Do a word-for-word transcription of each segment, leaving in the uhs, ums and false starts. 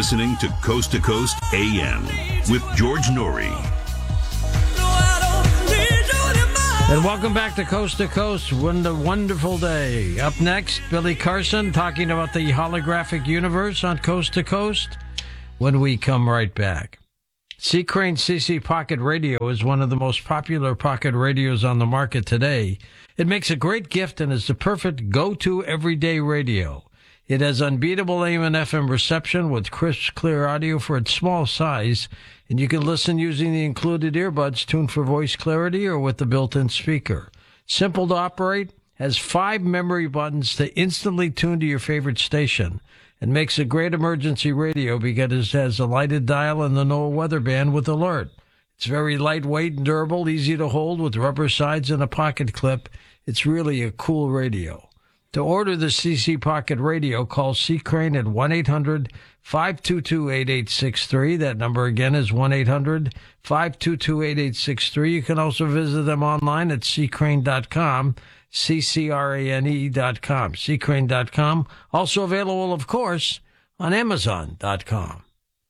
listening to Coast to Coast A M with George Noory. And welcome back to Coast to Coast. What a wonderful day. Up next, Billy Carson talking about the holographic universe on Coast to Coast when we come right back. C. Crane C C Pocket Radio is one of the most popular pocket radios on the market today. It makes a great gift and is the perfect go-to everyday radio. It has unbeatable A M and F M reception with crisp, clear audio for its small size, and you can listen using the included earbuds tuned for voice clarity or with the built-in speaker. Simple to operate, has five memory buttons to instantly tune to your favorite station, and makes a great emergency radio because it has a lighted dial and the NOAA weather band with alert. It's very lightweight and durable, easy to hold with rubber sides and a pocket clip. It's really a cool radio. To order the C C Pocket Radio, call C. Crane at one eight hundred five two two eight eight six three. That number again is one eight hundred five two two eight eight six three. You can also visit them online at c crane dot com, C C R A N E dot com, c crane dot com. Also available, of course, on amazon dot com.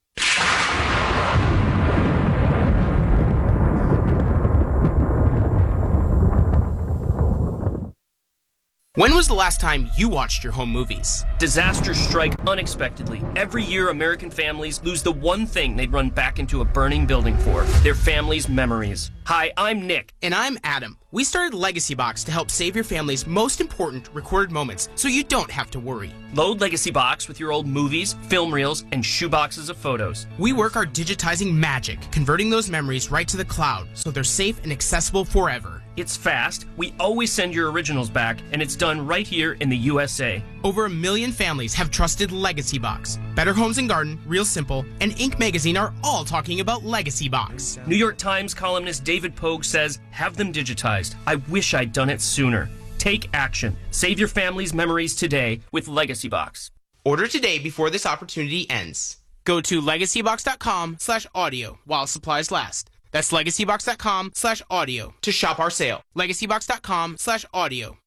When was the last time you watched your home movies? Disasters strike unexpectedly. Every year, American families lose the one thing they'd run back into a burning building for, their family's memories. Hi, I'm Nick. And I'm Adam. We started Legacy Box to help save your family's most important recorded moments so you don't have to worry. Load Legacy Box with your old movies, film reels, and shoeboxes of photos. We work our digitizing magic, converting those memories right to the cloud so they're safe and accessible forever. It's fast, we always send your originals back, and it's done right here in the U S A. Over a million families have trusted Legacy Box. Better Homes and Garden, Real Simple, and Inc magazine are all talking about Legacy Box. New York Times columnist David Pogue says, have them digitized. I wish I'd done it sooner. Take action. Save your family's memories today with Legacy Box. Order today before this opportunity ends. Go to legacybox.com slash audio while supplies last. That's legacybox.com slash audio to shop our sale. legacybox.com slash audio.